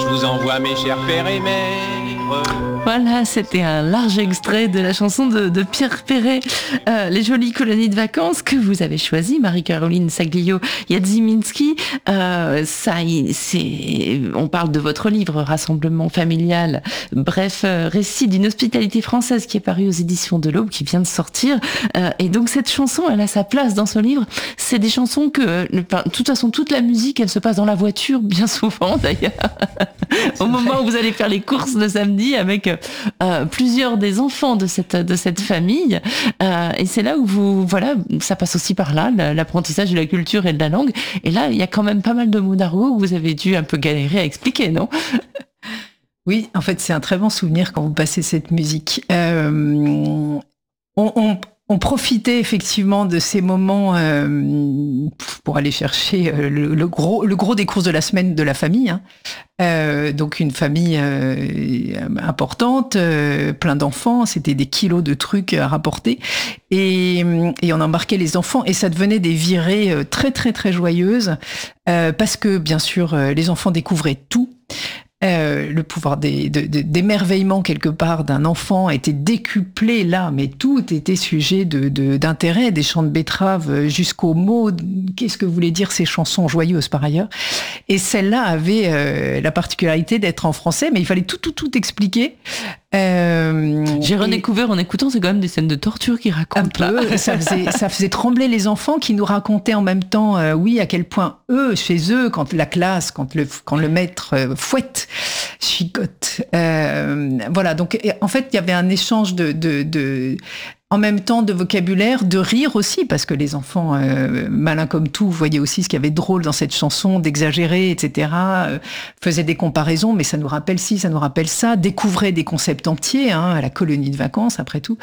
vous envoie mes chers pères et mères. Voilà, c'était un large extrait de la chanson de Pierre Perret, Les jolies colonies de vacances, que vous avez choisi, Marie-Caroline Saglio-Jadziminski. On parle de votre livre, Rassemblement familial, bref, récit d'une hospitalité française, qui est paru aux éditions de l'Aube, qui vient de sortir. Et donc cette chanson, elle a sa place dans ce livre. C'est des chansons que, de toute façon, toute la musique, elle se passe dans la voiture, bien souvent d'ailleurs, au moment où vous allez faire les courses le samedi avec plusieurs des enfants de cette famille, et c'est là où ça passe aussi par là, l'apprentissage de la culture et de la langue. Et là, il y a quand même pas mal de mots d'argot où vous avez dû un peu galérer à expliquer, non? Oui, en fait, c'est un très bon souvenir quand vous passez cette musique. On profitait effectivement de ces moments pour aller chercher le gros des courses de la semaine de la famille. Donc une famille importante, plein d'enfants, c'était des kilos de trucs à rapporter. Et on embarquait les enfants et ça devenait des virées très très très joyeuses parce que bien sûr les enfants découvraient tout. Le pouvoir d'émerveillement quelque part d'un enfant était décuplé là, mais tout était sujet d'intérêt, des chants de betteraves jusqu'aux mots. Qu'est-ce que voulaient dire ces chansons joyeuses par ailleurs? Et celle-là avait la particularité d'être en français, mais il fallait tout expliquer. J'ai redécouvert en écoutant, c'est quand même des scènes de torture qui racontent un peu, ça faisait trembler les enfants qui nous racontaient en même temps, à quel point chez eux, quand le maître fouette, chicote. Voilà, donc en fait, il y avait un échange en même temps de vocabulaire, de rire aussi, parce que les enfants, malins comme tout, voyaient aussi ce qu'il y avait de drôle dans cette chanson, d'exagérer, etc., faisaient des comparaisons, mais ça nous rappelle ci, ça nous rappelle ça, découvraient des concepts entiers, la colonie de vacances, après tout.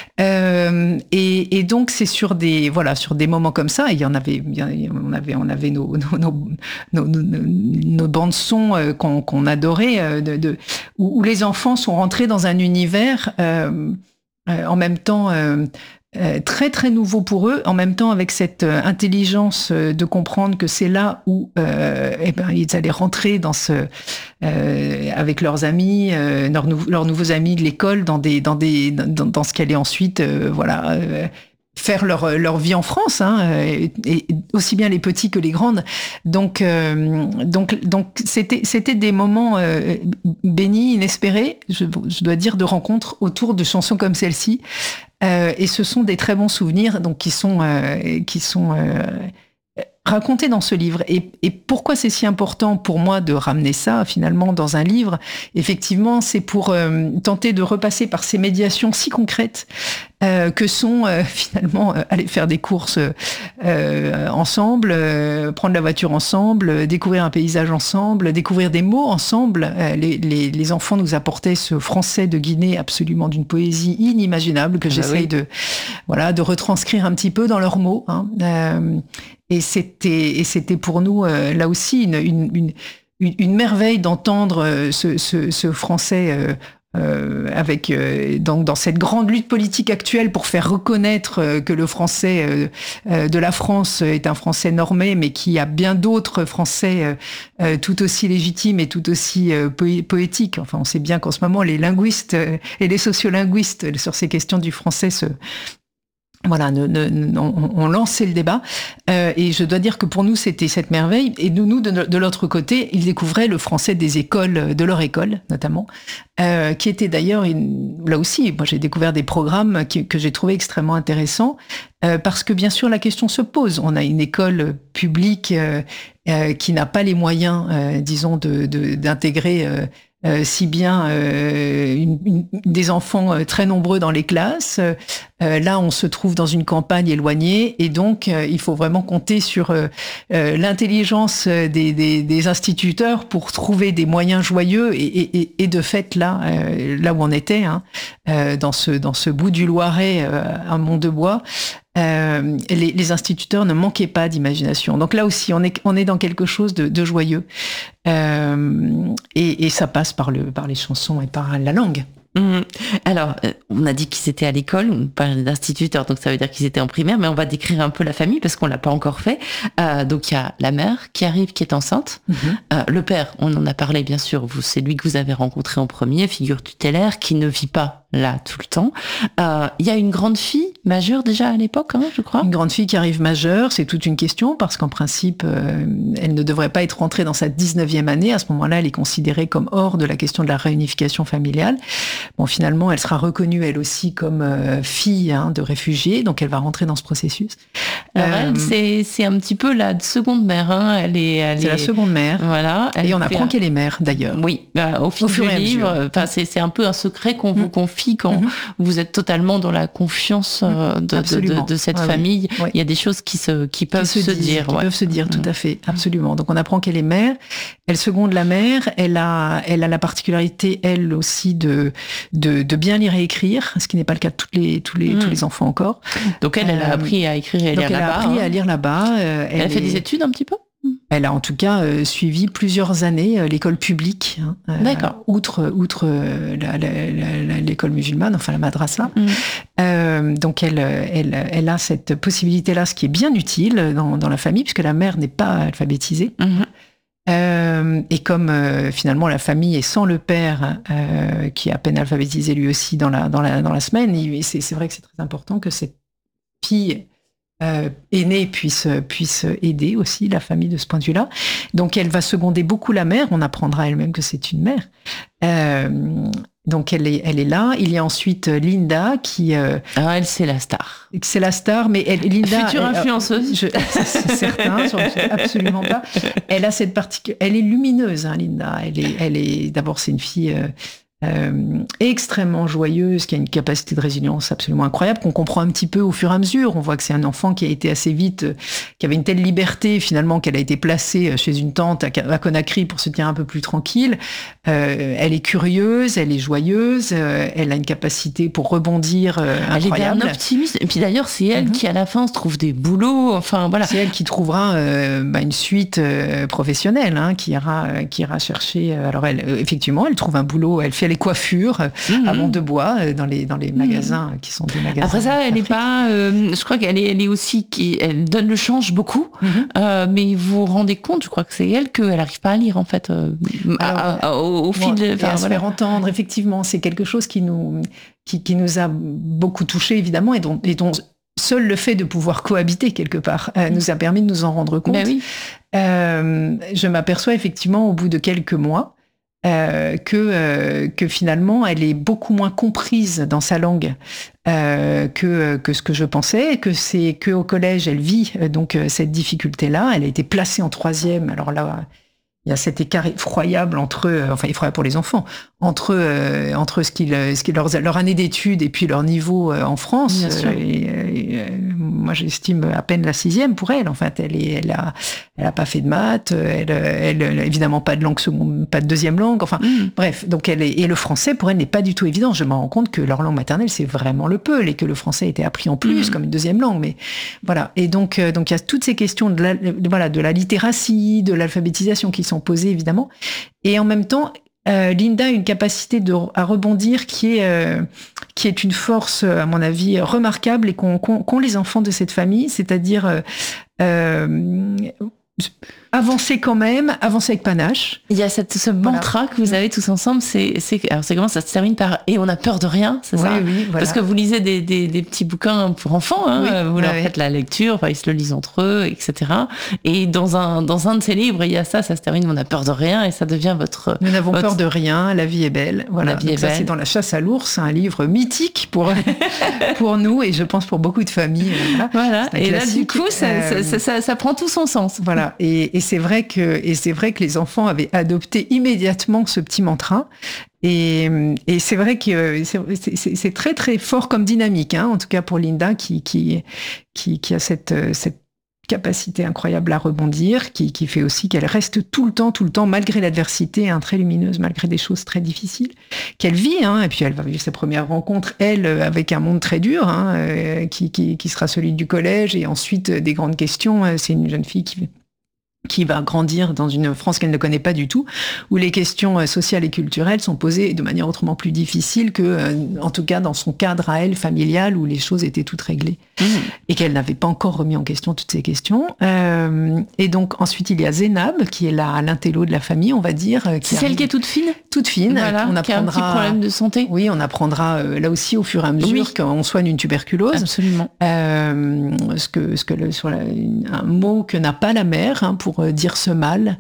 Et donc, c'est sur des moments comme ça, et on avait nos bandes-sons qu'on adorait, où les enfants sont rentrés dans un univers en même temps très très nouveau pour eux, en même temps avec cette intelligence de comprendre que c'est là où ils allaient rentrer avec leurs amis, leurs nouveaux amis de l'école, dans ce qu'allait ensuite faire leur vie en France, et aussi bien les petits que les grandes. Donc c'était des moments bénis, inespérés, je dois dire, de rencontres autour de chansons comme celle-ci. Et ce sont des très bons souvenirs, donc qui sont racontés dans ce livre. Et pourquoi c'est si important pour moi de ramener ça finalement dans un livre? Effectivement, c'est pour tenter de repasser par ces médiations si concrètes que sont finalement aller faire des courses ensemble, prendre la voiture ensemble, découvrir un paysage ensemble, découvrir des mots ensemble. Les enfants nous apportaient ce français de Guinée absolument d'une poésie inimaginable que j'essaye de retranscrire un petit peu dans leurs mots. Et c'était pour nous là aussi une merveille d'entendre ce français avec dans cette grande lutte politique actuelle pour faire reconnaître que le français de la France est un français normé, mais qu'il y a bien d'autres français tout aussi légitimes et tout aussi poétiques. Enfin, on sait bien qu'en ce moment, les linguistes et les sociolinguistes sur ces questions du français on lançait le débat, et je dois dire que pour nous c'était cette merveille, et nous de l'autre côté, ils découvraient le français des écoles, de leur école notamment, qui était d'ailleurs là aussi, moi j'ai découvert des programmes que j'ai trouvé extrêmement intéressants, parce que bien sûr la question se pose. On a une école publique qui n'a pas les moyens, disons, d'intégrer si bien des enfants très nombreux dans les classes. Là, on se trouve dans une campagne éloignée, et donc il faut vraiment compter sur l'intelligence des instituteurs pour trouver des moyens joyeux. Et de fait, là où on était, dans ce bout du Loiret, à Mont-de-Bois, les instituteurs ne manquaient pas d'imagination. Donc là aussi, on est dans quelque chose de joyeux. Et ça passe par les chansons et par la langue. Alors, on a dit qu'ils étaient à l'école, on parlait d'instituteurs, donc ça veut dire qu'ils étaient en primaire, mais on va décrire un peu la famille parce qu'on l'a pas encore fait. Donc il y a la mère qui arrive, qui est enceinte. Le père, on en a parlé bien sûr, c'est lui que vous avez rencontré en premier, figure tutélaire, qui ne vit pas là tout le temps. Il y a une grande fille majeure déjà à l'époque, je crois. Une grande fille qui arrive majeure, c'est toute une question parce qu'en principe, elle ne devrait pas être rentrée dans sa 19e année. À ce moment-là, elle est considérée comme hors de la question de la réunification familiale. Bon, finalement, elle sera reconnue elle aussi comme fille de réfugiés, donc elle va rentrer dans ce processus. Alors elle, c'est un petit peu la seconde mère. C'est la seconde mère. Voilà. Et on apprend qu'elle est mère d'ailleurs. Oui, au fil du livre. C'est un peu un secret qu'on vous confie quand vous êtes totalement dans la confiance de cette famille. Oui. Il y a des choses qui peuvent se dire. Qui peuvent se dire, tout à fait, absolument. Donc on apprend qu'elle est mère. Elle seconde la mère. Elle a la particularité, elle aussi, de bien lire et écrire, ce qui n'est pas le cas de tous les enfants encore. Donc elle a appris à écrire et à lire là-bas. Elle a appris à lire là-bas. Elle a fait des études un petit peu. Elle a en tout cas suivi plusieurs années l'école publique. D'accord. Outre l'école musulmane, enfin la madrasa. Donc elle a cette possibilité-là, ce qui est bien utile dans la famille, puisque la mère n'est pas alphabétisée. Et comme finalement la famille est sans le père, qui est à peine alphabétisé lui aussi dans la semaine, c'est vrai que c'est très important que cette fille aînée puisse aider aussi la famille de ce point de vue-là. Donc elle va seconder beaucoup la mère. On apprendra elle-même que c'est une mère. Donc elle est là. Il y a ensuite Linda qui... elle, c'est la star. C'est la star, mais Linda... Future influenceuse. C'est certain, absolument pas. Elle a cette elle est lumineuse, Linda. Elle est d'abord, c'est une fille... extrêmement joyeuse, qui a une capacité de résilience absolument incroyable, qu'on comprend un petit peu au fur et à mesure. On voit que c'est un enfant qui a été assez vite, qui avait une telle liberté finalement qu'elle a été placée chez une tante à Conakry pour se tenir un peu plus tranquille. Elle est curieuse, elle est joyeuse, elle a une capacité pour rebondir incroyable. Elle est d'un optimisme. Et puis d'ailleurs, c'est elle qui à la fin se trouve des boulots. Enfin voilà. C'est elle qui trouvera une suite professionnelle, qui ira chercher. Alors elle, effectivement, elle trouve un boulot. Elle fait les coiffures à Mont-de-Bois dans les magasins qui sont des magasins. Après ça, elle n'est pas. Je crois qu'elle est aussi elle donne le change beaucoup. Mais vous vous rendez compte, je crois que c'est elle qu'elle n'arrive pas à lire en fait au fil. À se faire entendre, effectivement, c'est quelque chose qui nous a beaucoup touchés évidemment et dont seul le fait de pouvoir cohabiter quelque part nous a permis de nous en rendre compte. Ben oui. Je m'aperçois effectivement au bout de quelques mois que finalement elle est beaucoup moins comprise dans sa langue que ce que je pensais, que c'est que au collège elle vit donc cette difficulté-là. Elle a été placée en 3e. Alors là, il y a cet écart effroyable effroyable pour les enfants, entre ce qui leur année d'études et puis leur niveau en France. Moi, j'estime à peine la 6e pour elle. En fait, elle a pas fait de maths, elle évidemment pas de langue seconde, pas de deuxième langue. Enfin, bref. Donc et le français pour elle n'est pas du tout évident. Je me rends compte que leur langue maternelle c'est vraiment le Peul et que le français était appris en plus comme une deuxième langue. Mais voilà. Et donc il y a toutes ces questions de la littératie, de l'alphabétisation qui sont posées évidemment. Et en même temps, Linda a une capacité à rebondir qui est une force, à mon avis, remarquable et qu'ont les enfants de cette famille, c'est-à-dire avancer quand même, avancer avec panache. Il y a ce mantra que vous avez tous ensemble, alors c'est comment ça se termine par « et on a peur de rien », c'est ça? Oui, voilà. Parce que vous lisez des petits bouquins pour enfants, vous leur faites la lecture, ils se le lisent entre eux, etc. Et dans un de ces livres, il y a ça se termine « on a peur de rien » et ça devient votre... Nous n'avons peur de rien, la vie est belle. Voilà. La vie est belle. C'est dans La chasse à l'ours, un livre mythique pour nous et je pense pour beaucoup de familles. Voilà. Et là, du coup, ça prend tout son sens. Voilà. Et c'est vrai que les enfants avaient adopté immédiatement ce petit mantra. Et c'est vrai que c'est très très fort comme dynamique, en tout cas pour Linda qui a cette capacité incroyable à rebondir, qui fait aussi qu'elle reste tout le temps, malgré l'adversité, très lumineuse, malgré des choses très difficiles, qu'elle vit, et puis elle va vivre ses premières rencontres, elle, avec un monde très dur, qui sera celui du collège, et ensuite des grandes questions. C'est une jeune fille qui qui va grandir dans une France qu'elle ne connaît pas du tout, où les questions sociales et culturelles sont posées de manière autrement plus difficile que, en tout cas, dans son cadre à elle, familial, où les choses étaient toutes réglées. Et qu'elle n'avait pas encore remis en question toutes ces questions. Et donc, ensuite, il y a Zénab, qui est l'intello de la famille, on va dire. C'est celle qui est toute fine ? Toute fine. Voilà, on apprendra, qui a un petit problème de santé. Oui, on apprendra là aussi au fur et à mesure qu'on soigne une tuberculose. Absolument. Un mot que n'a pas la mère pour dire ce mal.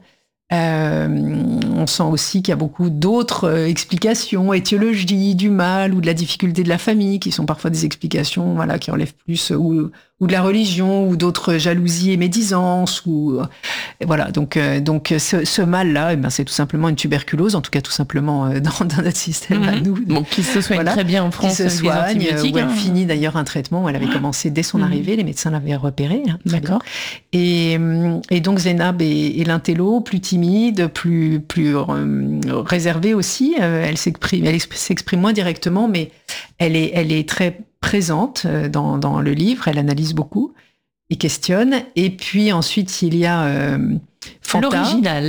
On sent aussi qu'il y a beaucoup d'autres explications, étiologies du mal ou de la difficulté de la famille, qui sont parfois des explications qui relèvent plus ou de la religion ou d'autres jalousies et médisances voilà. Donc ce mal-là, c'est tout simplement une tuberculose, en tout cas tout simplement dans notre système à nous. Bon, qui se soigne très bien en France, qui se soigne, où elle finit d'ailleurs un traitement où elle avait commencé dès son arrivée, les médecins l'avaient repéré. D'accord. Et donc Zénab est l'intello, plus timide, plus réservée aussi. Elle s'exprime moins directement, mais elle est très présente dans le livre. Elle analyse beaucoup et questionne. Et puis ensuite, il y a Fanta,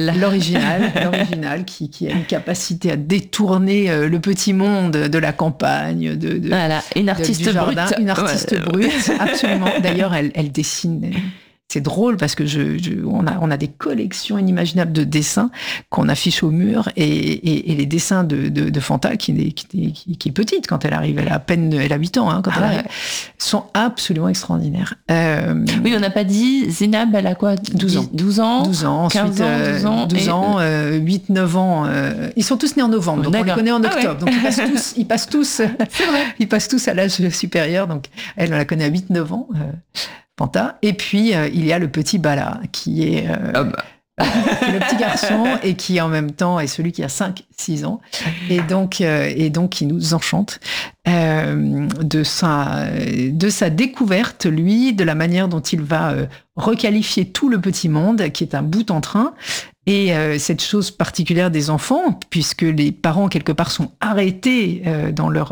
l'original qui a une capacité à détourner le petit monde de la campagne, voilà, une artiste du jardin, brute. Une artiste brute, absolument. D'ailleurs, elle dessine. C'est drôle parce que on a des collections inimaginables de dessins qu'on affiche au mur et les dessins de Fanta qui est petite quand elle arrive, elle a 8 ans quand elle arrive, sont absolument extraordinaires. Oui, on n'a pas dit, Zénab, elle a quoi, 12 ans. 12 ans, 12 ans, 8, 9 ans. Ils sont tous nés en novembre, donc on les connaît en octobre. Donc ils passent tous à l'âge supérieur. Donc elle, on la connaît à 8, 9 ans. Fanta. Et puis, il y a le petit Bala, qui est le petit garçon et qui, en même temps, est celui qui a 5-6 ans. Et donc, il nous enchante de sa découverte, lui, de la manière dont il va requalifier tout le petit monde, qui est un bout en train. Et cette chose particulière des enfants, puisque les parents, quelque part, sont arrêtés dans leur...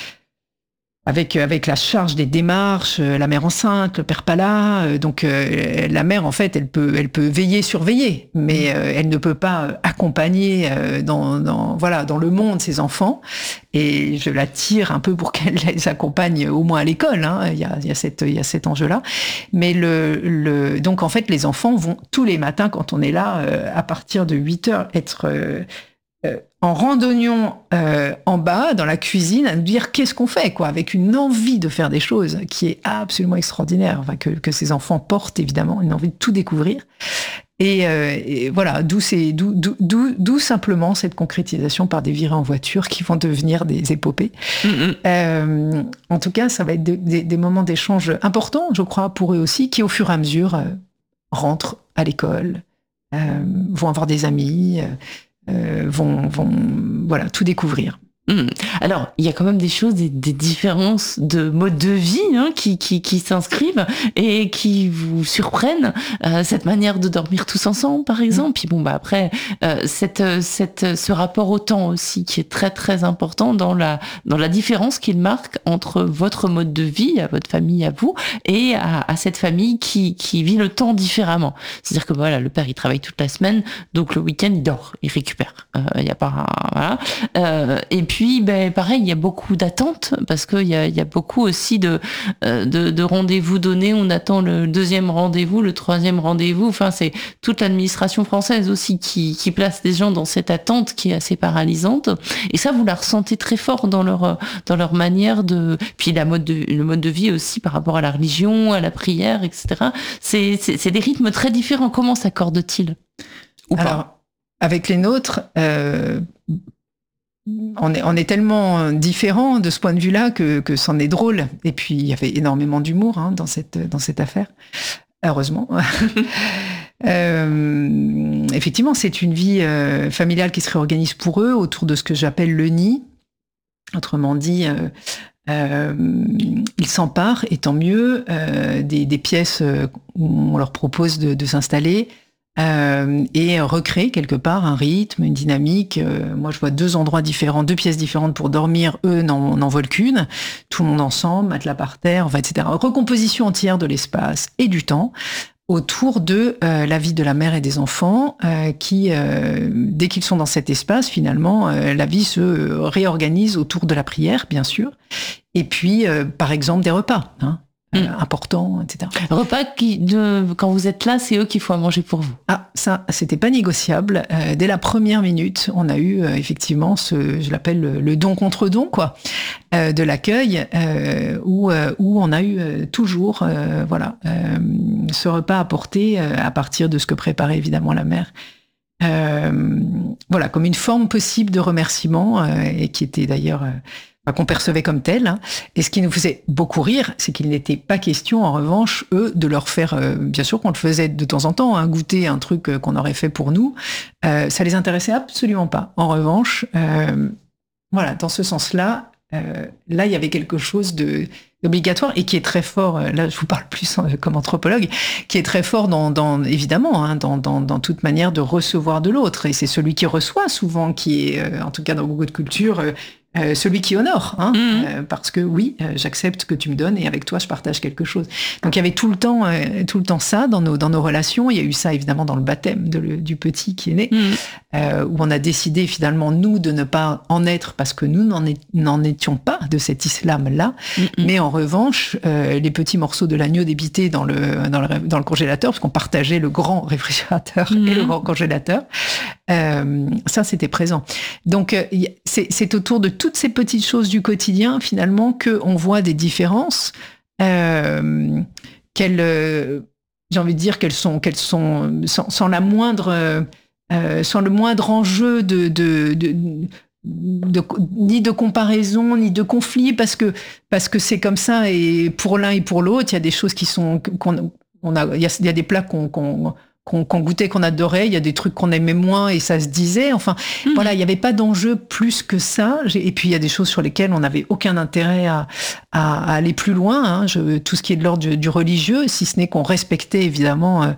Avec la charge des démarches, la mère enceinte, le père pas là, donc la mère en fait elle peut veiller, surveiller, mais elle ne peut pas accompagner dans le monde ses enfants. Et je la tire un peu pour qu'elle les accompagne au moins à l'école. Il y a cet enjeu-là. Mais donc en fait les enfants vont tous les matins quand on est là à partir de 8h être en randonnion en bas, dans la cuisine, à nous dire qu'est-ce qu'on fait, avec une envie de faire des choses qui est absolument extraordinaire, que ces enfants portent évidemment, une envie de tout découvrir. Et voilà, d'où simplement cette concrétisation par des virées en voiture qui vont devenir des épopées. En tout cas, ça va être des moments d'échange importants, je crois, pour eux aussi, qui au fur et à mesure rentrent à l'école, vont avoir des amis, vont tout découvrir. Alors, il y a quand même des choses, des différences de mode de vie qui s'inscrivent et qui vous surprennent. Cette manière de dormir tous ensemble, par exemple. Puis après, ce rapport au temps aussi, qui est très très important dans la différence qu'il marque entre votre mode de vie, à votre famille, à vous, et à cette famille qui vit le temps différemment. C'est-à-dire que le père il travaille toute la semaine, donc le week-end il dort, il récupère. Il y a pas et puis pareil, il y a beaucoup d'attentes parce qu'il y a beaucoup aussi de rendez-vous donnés. On attend le deuxième rendez-vous, le troisième rendez-vous. Enfin, c'est toute l'administration française aussi qui place des gens dans cette attente qui est assez paralysante. Et ça, vous la ressentez très fort dans leur manière de. Puis le mode de vie aussi par rapport à la religion, à la prière, etc. C'est des rythmes très différents. Comment s'accordent-ils ou pas? Alors, avec les nôtres. On est tellement différents de ce point de vue-là que c'en est drôle. Et puis, il y avait énormément d'humour dans cette affaire, heureusement. Effectivement, c'est une vie familiale qui se réorganise pour eux autour de ce que j'appelle le nid. Autrement dit, ils s'emparent, et tant mieux, des pièces où on leur propose de s'installer. Et recréer quelque part un rythme, une dynamique. Moi, je vois 2 endroits différents, 2 pièces différentes pour dormir. Eux n'en veulent qu'une. Tout le monde ensemble, matelas par terre, etc. Recomposition entière de l'espace et du temps. autour de la vie de la mère et des enfants qui, dès qu'ils sont dans cet espace, finalement, la vie se réorganise autour de la prière, bien sûr. Et puis, par exemple, des repas importants, etc. Repas quand vous êtes là, c'est eux qu'il faut à manger pour vous. Ah, ça, c'était pas négociable. Dès la première minute, on a eu effectivement je l'appelle le don contre don, quoi, de l'accueil, où on a eu toujours, ce repas apporté à partir de ce que préparait évidemment la mère. Comme une forme possible de remerciement, et qui était d'ailleurs qu'on percevait comme tel. Et ce qui nous faisait beaucoup rire, c'est qu'il n'était pas question, en revanche, eux, de leur faire, bien sûr qu'on le faisait de temps en temps, goûter un truc qu'on aurait fait pour nous. Ça les intéressait absolument pas. En revanche, dans ce sens-là, là, il y avait quelque chose d'obligatoire et qui est très fort. Là, je vous parle plus comme anthropologue, qui est très fort évidemment, dans toute manière de recevoir de l'autre. Et c'est celui qui reçoit souvent qui est, en tout cas dans beaucoup de cultures, celui qui honore, parce que oui, j'accepte que tu me donnes et avec toi je partage quelque chose. Donc il y avait tout le temps ça dans nos relations. Il y a eu ça évidemment dans le baptême du petit qui est né, où on a décidé finalement nous de ne pas en être parce que nous n'en étions pas de cet islam-là, mais en revanche les petits morceaux de l'agneau débité dans le congélateur, parce qu'on partageait le grand réfrigérateur et le grand congélateur. Ça c'était présent. Donc c'est autour de toutes ces petites choses du quotidien finalement que on voit des différences j'ai envie de dire qu'elles sont sans le moindre enjeu ni de comparaison ni de conflit parce que c'est comme ça et pour l'un et pour l'autre il y a des choses qui sont il y a des plats qu'on goûtait, qu'on adorait, il y a des trucs qu'on aimait moins et ça se disait. Enfin, voilà, il n'y avait pas d'enjeu plus que ça. Et puis, il y a des choses sur lesquelles on n'avait aucun intérêt à aller plus loin. Tout ce qui est de l'ordre du religieux, si ce n'est qu'on respectait évidemment...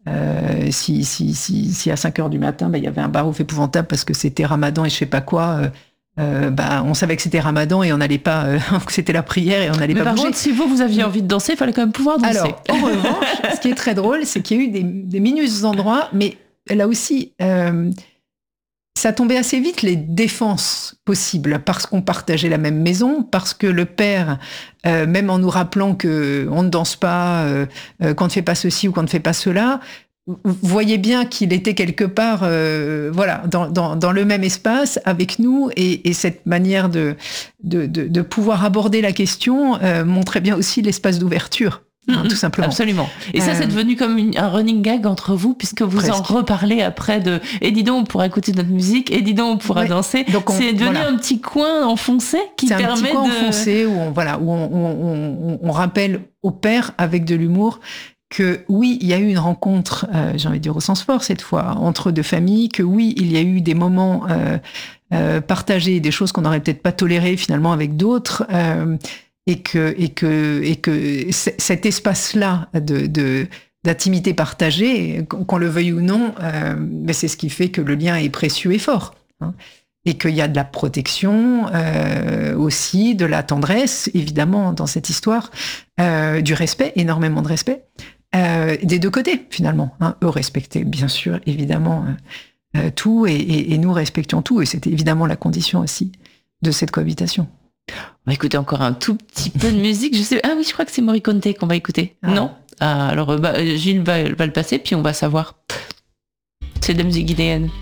si à 5h du matin, il y avait un barouf épouvantable parce que c'était Ramadan et je sais pas quoi... on savait que c'était Ramadan et on n'allait pas, que c'était la prière et on n'allait pas bouger. Par contre, si vous aviez envie de danser, il fallait quand même pouvoir danser. Alors, en revanche, ce qui est très drôle, c'est qu'il y a eu des minus endroits, mais là aussi, ça tombait assez vite les défenses possibles parce qu'on partageait la même maison, parce que le père, même en nous rappelant que on ne danse pas, qu'on ne fait pas ceci ou qu'on ne fait pas cela, vous voyez bien qu'il était quelque part dans le même espace avec nous et cette manière de pouvoir aborder la question montrait bien aussi l'espace d'ouverture. Tout simplement. Absolument. Et ça, c'est devenu comme un running gag entre vous, puisque vous en reparlez après et dis donc, on pourra écouter notre musique, et dis donc, on pourra danser. Donc c'est devenu un petit coin enfoncé qui permet un petit coin enfoncé où on rappelle au père avec de l'humour que oui, il y a eu une rencontre, j'ai envie de dire au sens fort cette fois, entre deux familles, que oui, il y a eu des moments partagés, des choses qu'on n'aurait peut-être pas tolérées finalement avec d'autres, et que cet espace-là d'intimité partagée, qu'on le veuille ou non, mais c'est ce qui fait que le lien est précieux et fort. Et qu'il y a de la protection aussi, de la tendresse, évidemment, dans cette histoire, du respect, énormément de respect, des deux côtés, finalement. Eux respectaient, bien sûr, évidemment, tout, et nous respections tout, et c'était évidemment la condition aussi de cette cohabitation. On va écouter encore un tout petit peu de musique. Je crois que c'est Morricone qu'on va écouter. Non ? Alors, Gilles va le passer, puis on va savoir. C'est de la musique guinéenne.